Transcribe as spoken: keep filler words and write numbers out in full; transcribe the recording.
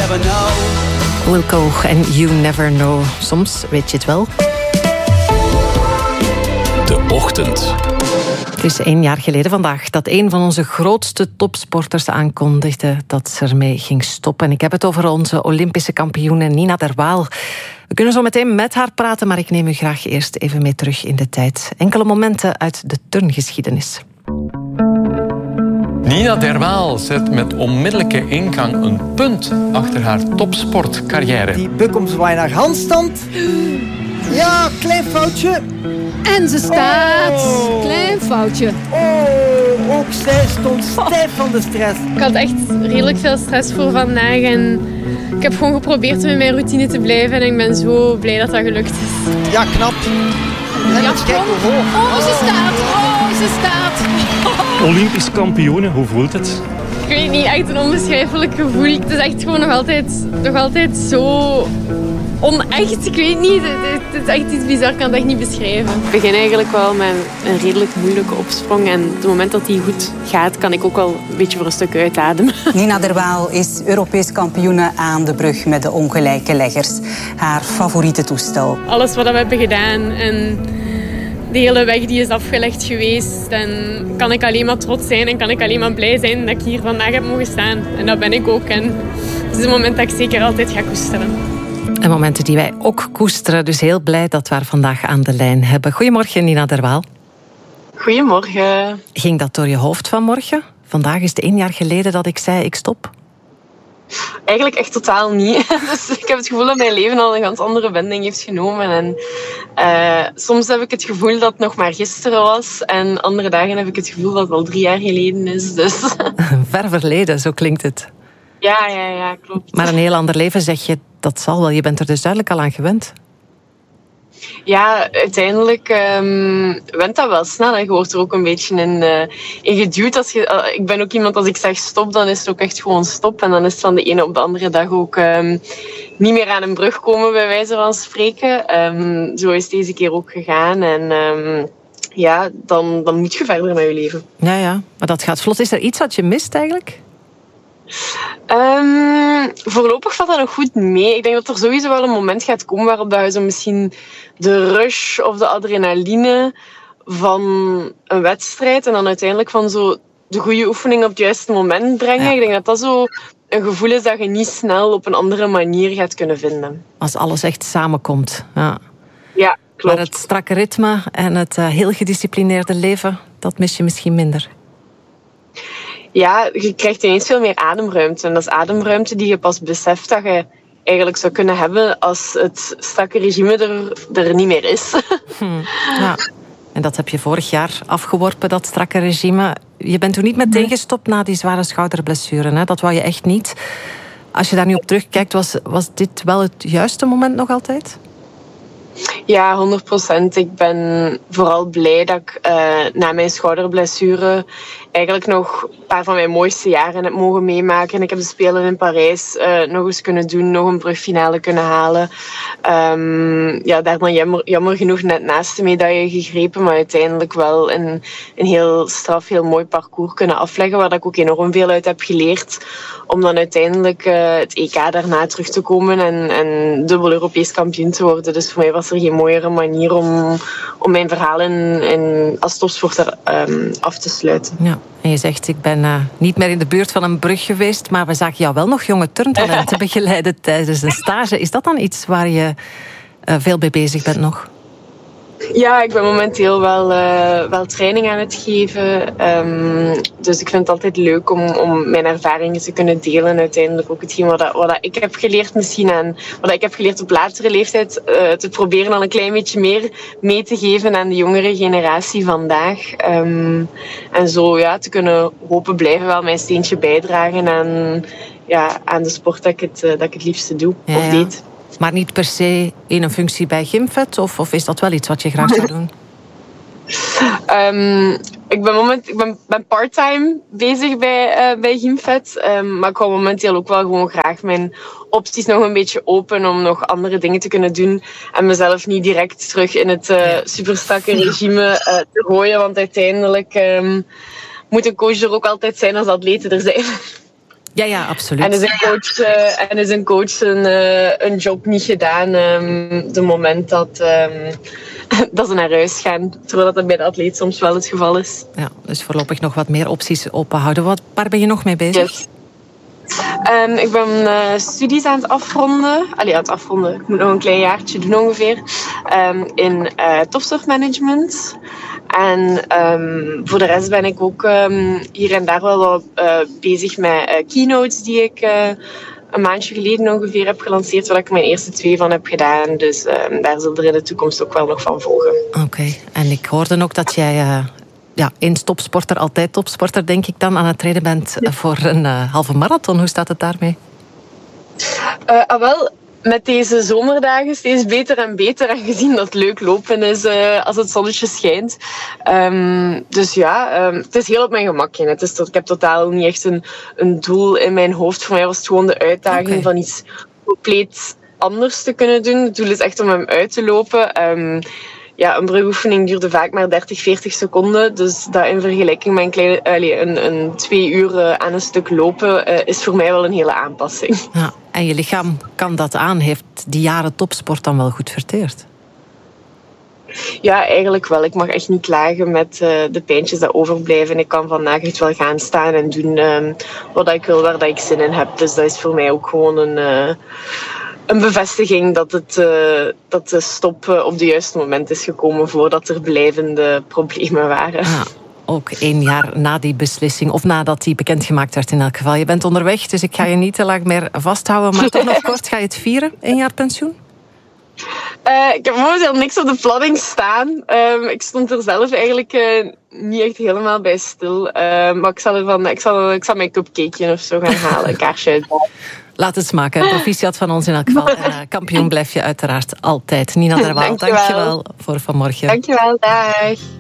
never know. Wilco en You Never Know. Soms weet je het wel. De Ochtend. Het is één jaar geleden vandaag dat een van onze grootste topsporters aankondigde dat ze ermee ging stoppen. En ik heb het over onze Olympische kampioene Nina de Waal. We kunnen zo meteen met haar praten, maar ik neem u graag eerst even mee terug in de tijd. Enkele momenten uit de turngeschiedenis. Nina de Waal zet met onmiddellijke ingang een punt achter haar topsportcarrière. Die bukomzwaai naar handstand. Ja, klein foutje. En ze staat. Oh. Klein foutje. Oh, ook zij stond stijf van de stress. Ik had echt redelijk veel stress voor vandaag en ik heb gewoon geprobeerd om in mijn routine te blijven en ik ben zo blij dat dat gelukt is. Ja, knap. En Ja, eens kijken hoe hoog. Oh, ze staat. Oh, ze staat. Olympisch kampioene, hoe voelt het? Ik weet niet, echt een onbeschrijfelijk gevoel. Het is echt gewoon nog altijd, nog altijd zo onecht. Ik weet niet, het, het is echt iets bizar, ik kan het echt niet beschrijven. Ik begin eigenlijk wel met een redelijk moeilijke opsprong en op het moment dat die goed gaat, kan ik ook wel een beetje voor een stuk uitademen. Nina de Waal is Europees kampioene aan de brug met de ongelijke leggers. Haar favoriete toestel. Alles wat we hebben gedaan en de hele weg die is afgelegd geweest. En kan ik alleen maar trots zijn en kan ik alleen maar blij zijn dat ik hier vandaag heb mogen staan. En dat ben ik ook. En het is een moment dat ik zeker altijd ga koesteren. En momenten die wij ook koesteren. Dus heel blij dat we haar vandaag aan de lijn hebben. Goedemorgen, Nina de Waal. Goedemorgen. Ging dat door je hoofd vanmorgen? Vandaag is het één jaar geleden dat ik zei ik stop. Eigenlijk echt totaal niet. Dus ik heb het gevoel dat mijn leven al een ganz andere wending heeft genomen. En uh, soms heb ik het gevoel dat het nog maar gisteren was. En andere dagen heb ik het gevoel dat het al drie jaar geleden is. Dus. Ver verleden, zo klinkt het. Ja, ja, ja, klopt. Maar een heel ander leven, zeg je, dat zal wel. Je bent er dus duidelijk al aan gewend. Ja, uiteindelijk um, went dat wel snel. En je wordt er ook een beetje in, uh, in geduwd. Als je, uh, ik ben ook iemand, als ik zeg stop, dan is het ook echt gewoon stop. En dan is het van de ene op de andere dag ook um, niet meer aan een brug komen, bij wijze van spreken. Um, zo is deze keer ook gegaan. En um, ja, dan, dan moet je verder met je leven. Ja, ja, maar dat gaat vlot. Is er iets wat je mist eigenlijk? Um, voorlopig valt dat nog goed mee. Ik denk dat er sowieso wel een moment gaat komen waarop dat je zo misschien de rush of de adrenaline van een wedstrijd en dan uiteindelijk van zo de goede oefening op het juiste moment brengen. Ja. Ik denk dat dat zo een gevoel is dat je niet snel op een andere manier gaat kunnen vinden. Als alles echt samenkomt. Ja, ja klopt. Maar het strakke ritme en het uh, heel gedisciplineerde leven, dat mis je misschien minder. Ja, je krijgt ineens veel meer ademruimte. En dat is ademruimte die je pas beseft dat je eigenlijk zou kunnen hebben als het strakke regime er, er niet meer is. Hm, ja. En dat heb je vorig jaar afgeworpen, dat strakke regime. Je bent toen niet meteen gestopt na die zware schouderblessure. Hè? Dat wou je echt niet. Als je daar nu op terugkijkt, was, was dit wel het juiste moment nog altijd? Ja, honderd procent. Ik ben vooral blij dat ik uh, na mijn schouderblessure eigenlijk nog een paar van mijn mooiste jaren heb mogen meemaken. Ik heb de Spelen in Parijs uh, nog eens kunnen doen, nog een brugfinale kunnen halen. Um, ja, daar dan jammer, jammer genoeg net naast de medaille gegrepen, maar uiteindelijk wel een, een heel straf, heel mooi parcours kunnen afleggen, waar ik ook enorm veel uit heb geleerd. Om dan uiteindelijk uh, het E K daarna terug te komen en, en dubbel Europees kampioen te worden. Dus voor mij was er geen mooiere manier om, om mijn verhaal in, in, als topsporter um, af te sluiten. Ja, en je zegt, ik ben uh, niet meer in de buurt van een brug geweest, maar we zagen jou wel nog jonge turntalenten begeleiden tijdens een stage. Is dat dan iets waar je uh, veel mee bezig bent nog? Ja, ik ben momenteel wel, uh, wel training aan het geven. Um, dus ik vind het altijd leuk om, om mijn ervaringen te kunnen delen. En uiteindelijk ook hetgeen wat, wat ik heb geleerd misschien. En wat ik heb geleerd op latere leeftijd. Uh, te proberen al een klein beetje meer mee te geven aan de jongere generatie vandaag. Um, en zo ja, te kunnen hopen blijven wel mijn steentje bijdragen aan, ja, aan de sport dat ik het, uh, dat ik het liefste doe ja, of deed. Maar niet per se in een functie bij Gymvet? Of, of is dat wel iets wat je graag zou doen? Um, ik ben, moment, ik ben, ben part-time bezig bij, uh, bij Gymvet. Um, maar ik hou momenteel ook wel gewoon graag mijn opties nog een beetje open om nog andere dingen te kunnen doen. En mezelf niet direct terug in het uh, superstrakke regime uh, te gooien. Want uiteindelijk um, moet een coach er ook altijd zijn als atleten er zijn. Ja, ja, absoluut. En is een coach, uh, en is een, coach een, uh, een job niet gedaan um, de moment dat, um, dat ze naar huis gaan. Terwijl dat bij de atleet soms wel het geval is. Ja, dus voorlopig nog wat meer opties openhouden. Wat, waar ben je nog mee bezig? Yes. Um, ik ben uh, studies aan het afronden. Allee, aan het afronden. Ik moet nog een klein jaartje doen ongeveer. Um, in uh, topsportmanagement. En um, voor de rest ben ik ook um, hier en daar wel wat uh, bezig met uh, keynotes die ik uh, een maandje geleden ongeveer heb gelanceerd, waar ik mijn eerste twee van heb gedaan. Dus um, daar zullen er in de toekomst ook wel nog van volgen. Oké, okay. En ik hoorde ook dat jij uh, ja, eens topsporter, altijd topsporter, denk ik dan, aan het trainen bent ja. voor een uh, halve marathon. Hoe staat het daarmee? Uh, ah, wel... Met deze zomerdagen steeds beter en beter, aangezien dat het leuk lopen is uh, als het zonnetje schijnt. Um, dus ja, um, het is heel op mijn gemak. Het is tot, ik heb totaal niet echt een, een doel in mijn hoofd. Voor mij was het gewoon de uitdaging okay. van iets compleet anders te kunnen doen. Het doel is echt om hem uit te lopen. Um, Ja, een brugoefening duurde vaak maar dertig, veertig seconden. Dus dat in vergelijking met een, kleine, allez, een, een twee uur uh, aan een stuk lopen uh, is voor mij wel een hele aanpassing. Ja, en je lichaam kan dat aan. Heeft die jaren topsport dan wel goed verteerd? Ja, eigenlijk wel. Ik mag echt niet klagen met uh, de pijntjes die overblijven. Ik kan vandaag echt wel gaan staan en doen uh, wat ik wil, waar dat ik zin in heb. Dus dat is voor mij ook gewoon een... Uh, Een bevestiging dat, het, uh, dat de stop uh, op het juiste moment is gekomen voordat er blijvende problemen waren. Ja, ook één jaar na die beslissing, of nadat die bekendgemaakt werd in elk geval. Je bent onderweg, dus ik ga je niet te lang meer vasthouden. Maar toch nog kort, ga je het vieren, één jaar pensioen? Uh, ik heb momenteel niks op de planning staan. Uh, ik stond er zelf eigenlijk uh, niet echt helemaal bij stil. Uh, maar ik zal, ervan, ik, zal, ik zal mijn cupcakeje of zo gaan halen, een kaarsje uit. Laat het smaken. Proficiat van ons in elk geval. En uh, kampioen blijf je uiteraard altijd. Nina Derwaal, dank je wel voor vanmorgen. Dank je wel, dag.